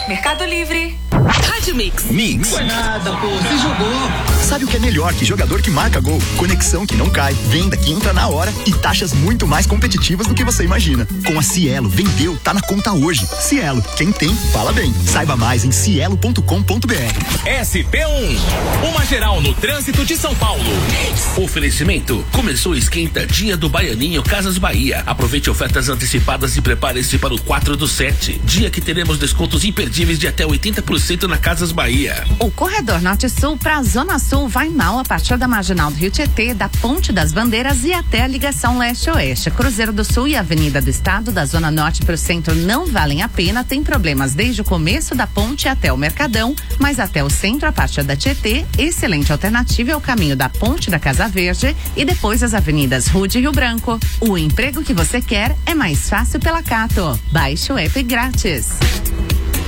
Mercado Livre. Rádio Mix. Mix. Não foi nada, pô. Você jogou. Sabe o que é melhor que jogador que marca gol? Conexão que não cai, venda que entra na hora e taxas muito mais competitivas do que você imagina. Com a Cielo, vendeu, tá na conta hoje. Cielo, quem tem, fala bem. Saiba mais em cielo.com.br. SP1, uma geral no trânsito de São Paulo. Oferecimento, começou o esquenta dia do Baianinho Casas Bahia. Aproveite ofertas antecipadas e prepare-se para o 4/7, dia que teremos descontos imperdíveis de até 80% na Casas Bahia. O corredor Norte-Sul para a Zona Sul vai mal a partir da Marginal do Rio Tietê, da Ponte das Bandeiras e até a ligação Leste-Oeste. Cruzeiro do Sul e Avenida do Estado, da Zona Norte para o centro não valem a pena, tem problemas desde o começo da ponte até o Mercadão, mas até o centro a partir da Tietê, excelente alternativa é o caminho da Ponte da Casa Verde e depois as avenidas Rude e Rio Branco. O emprego que você quer é mais fácil pela Cato. Baixe o app grátis.